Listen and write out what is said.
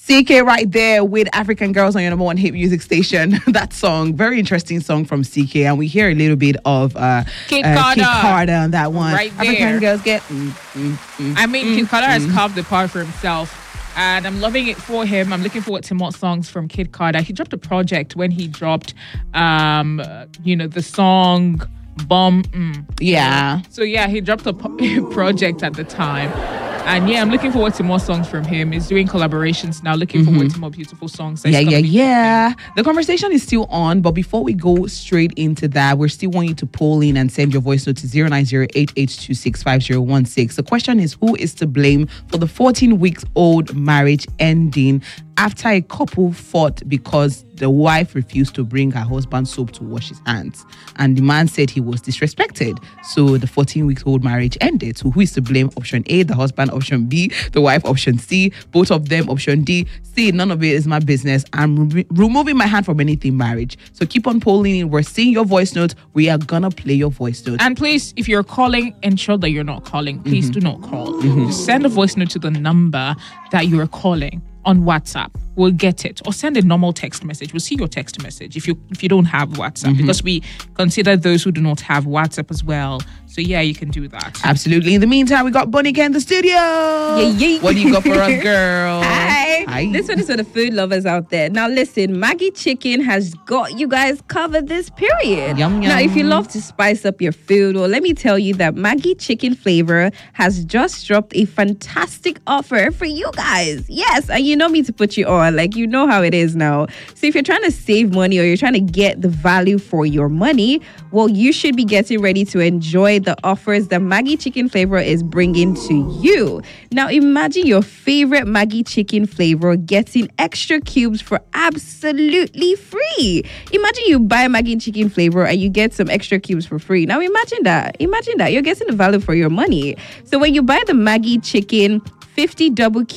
CK right there with African Girls on your number one hit music station. That song, very interesting song from CK, and we hear a little bit of Kid Carter on that one. right there. African Girls get. Kid Carter has carved the part for himself. And I'm loving it for him. I'm looking forward to more songs from Kid Carter. He dropped a project when he dropped, the song Bomb. Yeah. So yeah, he dropped a project at the time. And yeah, I'm looking forward to more songs from him. He's doing collaborations now. Looking forward to more beautiful songs. Yeah. The conversation is still on, but before we go straight into that, we still want you to poll in and send your voice note to 09088265016. The question is, who is to blame for the 14-week-old marriage ending after a couple fought because the wife refused to bring her husband soap to wash his hands, and the man said he was disrespected? So the 14-week-old marriage ended. So who is to blame? Option A, the husband. Option B, the wife. Option C, both of them. Option D, C, none of it is my business. I'm removing my hand from anything marriage. So keep on polling in. We're seeing your voice notes. We are gonna play your voice notes. And please, if you're calling, ensure that you're not calling. Please do not call. Just send a voice note to the number that you are calling on WhatsApp. We'll get it. Or send a normal text message. We'll see your text message if you don't have WhatsApp, because we consider those who do not have WhatsApp as well. So yeah, you can do that. Absolutely. In the meantime, we got Bonika in the studio. Yeah. What do you got for us, girl? Hi. This one is for the food lovers out there. Now listen, Maggie Chicken has got you guys covered this period. Yum, yum. Now, if you love to spice up your food, well, let me tell you that Maggie Chicken Flavor has just dropped a fantastic offer for you guys. Yes, and you know me to put you on. Like, you know how it is now. So if you're trying to save money or you're trying to get the value for your money, well, you should be getting ready to enjoy the offers that Maggie Chicken Flavor is bringing to you. Now, imagine your favorite Maggie Chicken Flavor getting extra cubes for absolutely free. Imagine you buy Maggie Chicken Flavor and you get some extra cubes for free. Now, imagine that. You're getting the value for your money. So when you buy the Maggie Chicken 50 double